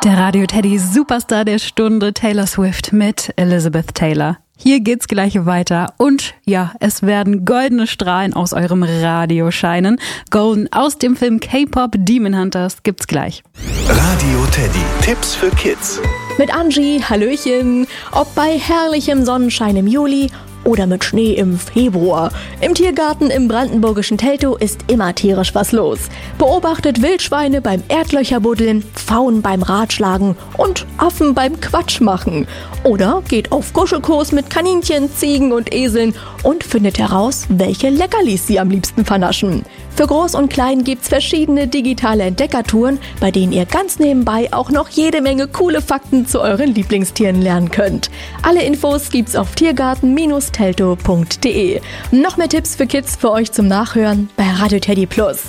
Der Radio Teddy Superstar der Stunde, Taylor Swift mit Elizabeth Taylor. Hier geht's gleich weiter und ja, es werden goldene Strahlen aus eurem Radio scheinen. Golden aus dem Film K-Pop Demon Hunters gibt's gleich. Radio Teddy, Tipps für Kids. Mit Angie, Hallöchen. Ob bei herrlichem Sonnenschein im Juli oder mit Schnee im Februar. Im Tiergarten im brandenburgischen Teltow ist immer tierisch was los. Beobachtet Wildschweine beim Erdlöcherbuddeln, Pfauen beim Ratschlagen und Affen beim Quatsch machen. Oder geht auf Kuschelkurs mit Kaninchen, Ziegen und Eseln und findet heraus, welche Leckerlis sie am liebsten vernaschen. Für Groß und Klein gibt's verschiedene digitale Entdeckertouren, bei denen ihr ganz nebenbei auch noch jede Menge coole Fakten zu euren Lieblingstieren lernen könnt. Alle Infos gibt's auf tiergarten-teltow.de. Noch mehr Tipps für Kids für euch zum Nachhören bei Radio Teddy Plus.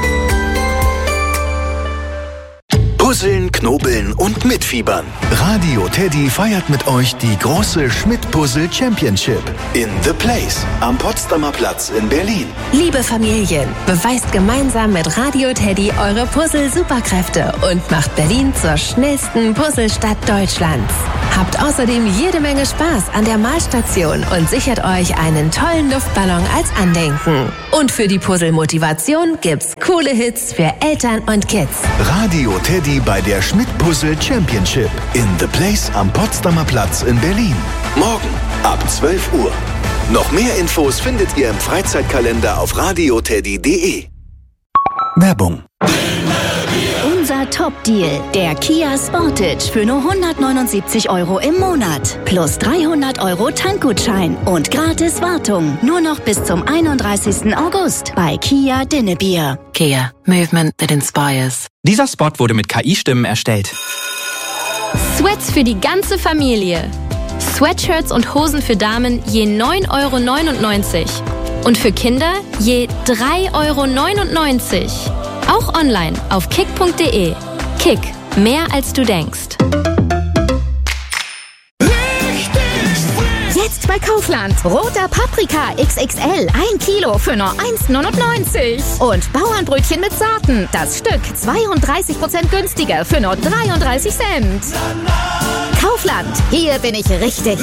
Puzzeln, knobeln und mitfiebern. Radio Teddy feiert mit euch die große Schmidt-Puzzle Championship in The Place am Potsdamer Platz in Berlin. Liebe Familien, beweist gemeinsam mit Radio Teddy eure Puzzle-Superkräfte und macht Berlin zur schnellsten Puzzlestadt Deutschlands. Habt außerdem jede Menge Spaß an der Malstation und sichert euch einen tollen Luftballon als Andenken. Und für die Puzzle-Motivation gibt's coole Hits für Eltern und Kids. Radio Teddy bei der Schmidt-Puzzle Championship in The Place am Potsdamer Platz in Berlin. Morgen ab 12 Uhr. Noch mehr Infos findet ihr im Freizeitkalender auf radioteddy.de. Werbung. Unser Top-Deal, der Kia Sportage für nur 179 € im Monat. Plus 300 € Tankgutschein und gratis Wartung. Nur noch bis zum 31. August bei Kia Dinnebier. Kia, movement that inspires. Dieser Spot wurde mit KI-Stimmen erstellt. Sweats für die ganze Familie. Sweatshirts und Hosen für Damen je 9,99 € und für Kinder je 3,99 €. Auch online auf kick.de. Kick, mehr als du denkst. Jetzt bei Kaufland. Roter Paprika XXL, 1 Kilo für nur 1,99 €. Und Bauernbrötchen mit Saaten. Das Stück 32% günstiger für nur 33 Cent. Kaufland, hier bin ich richtig.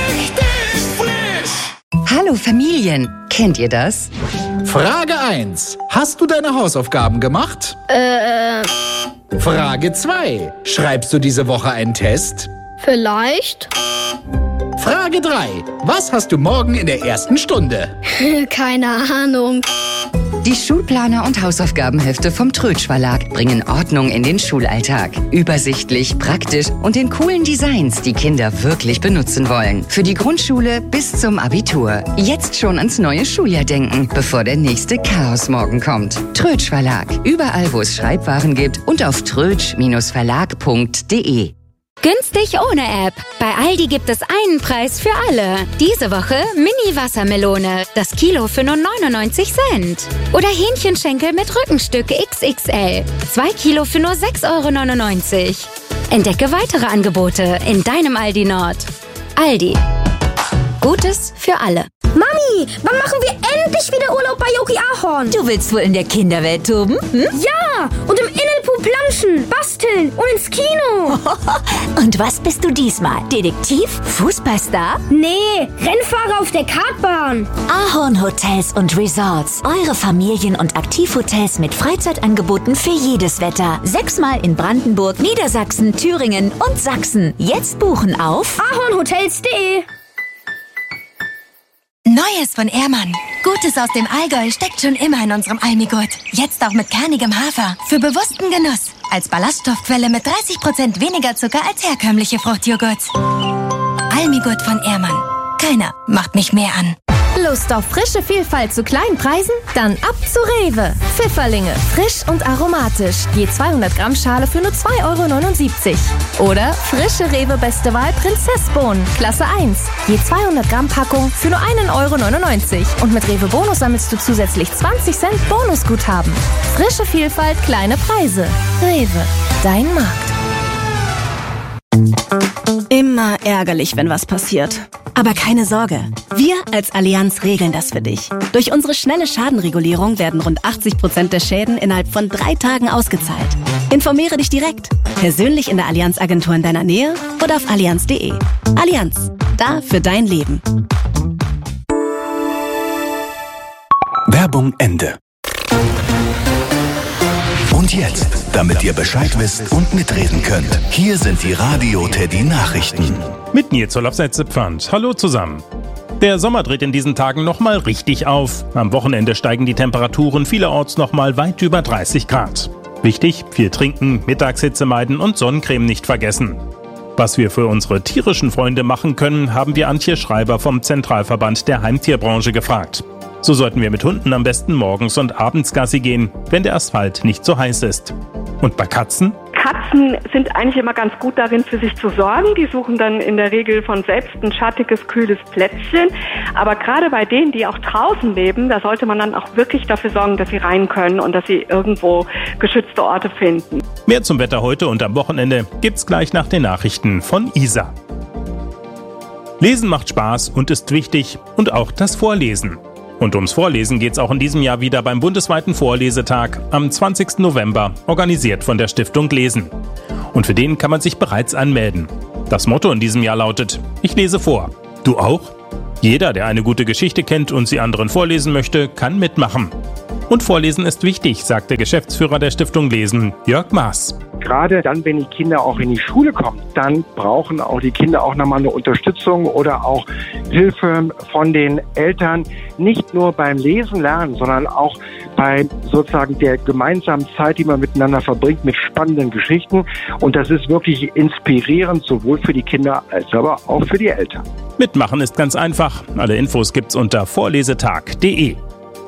Hallo Familien, kennt ihr das? Frage 1. Hast du deine Hausaufgaben gemacht? Frage 2. Schreibst du diese Woche einen Test? Vielleicht. Frage 3. Was hast du morgen in der ersten Stunde? Keine Ahnung. Die Schulplaner und Hausaufgabenhefte vom Trötsch Verlag bringen Ordnung in den Schulalltag. Übersichtlich, praktisch und in coolen Designs, die Kinder wirklich benutzen wollen. Für die Grundschule bis zum Abitur. Jetzt schon ans neue Schuljahr denken, bevor der nächste Chaosmorgen kommt. Trötsch Verlag. Überall, wo es Schreibwaren gibt und auf trötsch-verlag.de. Günstig ohne App. Bei Aldi gibt es einen Preis für alle. Diese Woche Mini-Wassermelone. Das Kilo für nur 99 Cent. Oder Hähnchenschenkel mit Rückenstück XXL. 2 Kilo für nur 6,99 €. Entdecke weitere Angebote in deinem Aldi Nord. Aldi. Gutes für alle. Mami, wann machen wir endlich wieder Urlaub bei Yogi Ahorn? Du willst wohl in der Kinderwelt toben? Ja, und im Innenpool planschen, basteln und ins Kino. Und was bist du diesmal? Detektiv? Fußballstar? Nee, Rennfahrer auf der Kartbahn. Ahorn Hotels und Resorts. Eure Familien- und Aktivhotels mit Freizeitangeboten für jedes Wetter. 6-mal in Brandenburg, Niedersachsen, Thüringen und Sachsen. Jetzt buchen auf ahornhotels.de. Neues von Ehrmann. Gutes aus dem Allgäu steckt schon immer in unserem Almigurt. Jetzt auch mit kernigem Hafer. Für bewussten Genuss. Als Ballaststoffquelle mit 30% weniger Zucker als herkömmliche Fruchtjoghurts. Almigurt von Ehrmann. Keiner macht mich mehr an. Lust auf frische Vielfalt zu kleinen Preisen? Dann ab zu Rewe. Pfifferlinge, frisch und aromatisch. Je 200 Gramm Schale für nur 2,79 €. Oder frische Rewe Beste Wahl Prinzessbohnen, Klasse 1. Je 200 Gramm Packung für nur 1,99 €. Und mit Rewe Bonus sammelst du zusätzlich 20 Cent Bonusguthaben. Frische Vielfalt, kleine Preise. Rewe, dein Markt. Im immer ärgerlich, wenn was passiert. Aber keine Sorge, wir als Allianz regeln das für dich. Durch unsere schnelle Schadenregulierung werden rund 80% der Schäden innerhalb von 3 Tagen ausgezahlt. Informiere dich direkt, persönlich in der Allianz-Agentur in deiner Nähe oder auf allianz.de. Allianz, da für dein Leben. Werbung Ende. Und jetzt, damit ihr Bescheid wisst und mitreden könnt, hier sind die Radio Teddy Nachrichten. Mit Nils Olaf-Setzepfand. Hallo zusammen. Der Sommer dreht in diesen Tagen nochmal richtig auf. Am Wochenende steigen die Temperaturen vielerorts nochmal weit über 30 Grad. Wichtig, viel trinken, Mittagshitze meiden und Sonnencreme nicht vergessen. Was wir für unsere tierischen Freunde machen können, haben wir Antje Schreiber vom Zentralverband der Heimtierbranche gefragt. So sollten wir mit Hunden am besten morgens und abends Gassi gehen, wenn der Asphalt nicht so heiß ist. Und bei Katzen? Katzen sind eigentlich immer ganz gut darin, für sich zu sorgen. Die suchen dann in der Regel von selbst ein schattiges, kühles Plätzchen. Aber gerade bei denen, die auch draußen leben, da sollte man dann auch wirklich dafür sorgen, dass sie rein können und dass sie irgendwo geschützte Orte finden. Mehr zum Wetter heute und am Wochenende gibt's gleich nach den Nachrichten von Isa. Lesen macht Spaß und ist wichtig und auch das Vorlesen. Und ums Vorlesen geht's auch in diesem Jahr wieder beim bundesweiten Vorlesetag am 20. November, organisiert von der Stiftung Lesen. Und für den kann man sich bereits anmelden. Das Motto in diesem Jahr lautet: Ich lese vor. Du auch? Jeder, der eine gute Geschichte kennt und sie anderen vorlesen möchte, kann mitmachen. Und Vorlesen ist wichtig, sagt der Geschäftsführer der Stiftung Lesen, Jörg Maas. Gerade dann, wenn die Kinder auch in die Schule kommen, dann brauchen auch die Kinder auch nochmal eine Unterstützung oder auch Hilfe von den Eltern. Nicht nur beim Lesen lernen, sondern auch bei sozusagen der gemeinsamen Zeit, die man miteinander verbringt mit spannenden Geschichten. Und das ist wirklich inspirierend, sowohl für die Kinder als aber auch für die Eltern. Mitmachen ist ganz einfach. Alle Infos gibt's unter vorlesetag.de.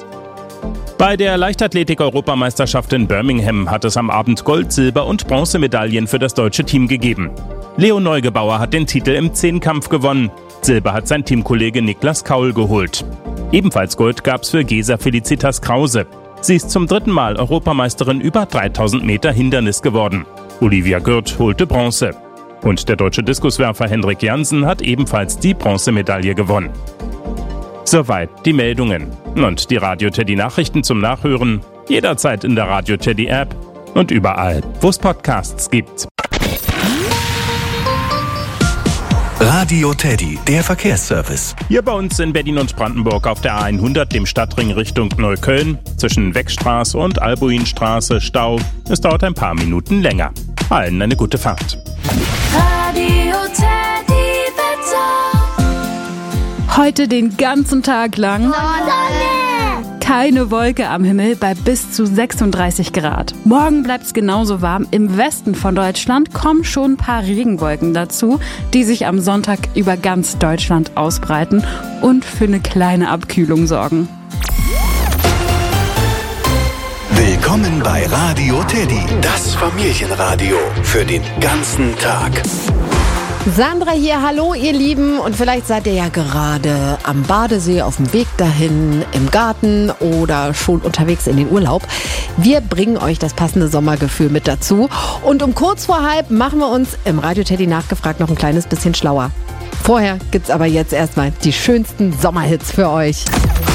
Bei der Leichtathletik-Europameisterschaft in Birmingham hat es am Abend Gold-, Silber- und Bronzemedaillen für das deutsche Team gegeben. Leo Neugebauer hat den Titel im Zehnkampf gewonnen. Silber hat sein Teamkollege Niklas Kaul geholt. Ebenfalls Gold gab's für Gesa Felicitas Krause. Sie ist zum 3. Mal Europameisterin über 3000 Meter Hindernis geworden. Olivia Gürt holte Bronze. Und der deutsche Diskuswerfer Hendrik Jansen hat ebenfalls die Bronzemedaille gewonnen. Soweit die Meldungen. Und die Radio Teddy Nachrichten zum Nachhören jederzeit in der Radio Teddy App und überall, wo es Podcasts gibt. Radio Teddy, der Verkehrsservice. Hier bei uns in Berlin und Brandenburg auf der A100, dem Stadtring Richtung Neukölln, zwischen Weckstraße und Albuinstraße Stau. Es dauert ein paar Minuten länger. Allen eine gute Fahrt. Radio Teddy Wetter. Heute den ganzen Tag lang Sonne! keine Wolke am Himmel bei bis zu 36 Grad. Morgen bleibt's genauso warm. Im Westen von Deutschland kommen schon ein paar Regenwolken dazu, die sich am Sonntag über ganz Deutschland ausbreiten und für eine kleine Abkühlung sorgen. Willkommen bei Radio Teddy, das Familienradio für den ganzen Tag. Sandra hier, hallo ihr Lieben, und vielleicht seid ihr ja gerade am Badesee auf dem Weg dahin, im Garten oder schon unterwegs in den Urlaub. Wir bringen euch das passende Sommergefühl mit dazu und um kurz vor halb machen wir uns im Radio Teddy nachgefragt noch ein kleines bisschen schlauer. Vorher gibt's aber jetzt erstmal die schönsten Sommerhits für euch.